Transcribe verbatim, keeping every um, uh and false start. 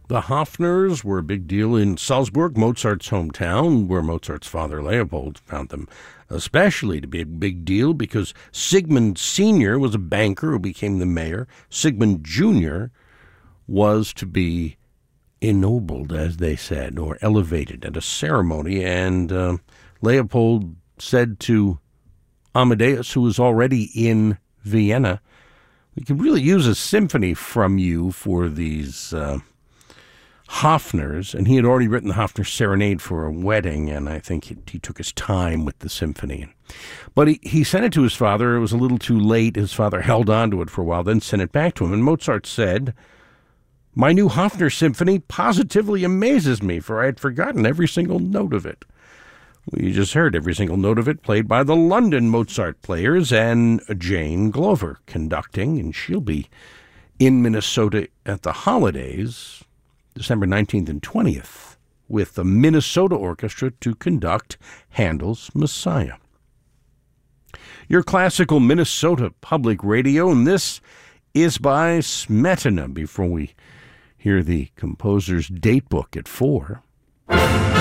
The Hofners were a big deal in Salzburg, Mozart's hometown, where Mozart's father Leopold found them especially to be a big deal because Sigmund Senior was a banker who became the mayor. Sigmund Junior was to be ennobled, as they said, or elevated at a ceremony, and uh, Leopold said to Amadeus, who was already in Vienna, "We could really use a symphony from you for these uh, Hofners," and he had already written the Hofner Serenade for a wedding, and I think he, he took his time with the symphony. But he, he sent it to his father. It was a little too late. His father held on to it for a while, then sent it back to him, and Mozart said, "My new Hofner symphony positively amazes me, for I had forgotten every single note of it." We just heard every single note of it played by the London Mozart players and Jane Glover conducting, and she'll be in Minnesota at the holidays, December nineteenth and twentieth, with the Minnesota Orchestra to conduct Handel's Messiah. Your classical Minnesota Public Radio, and this is by Smetana, before we hear the composer's date book at four.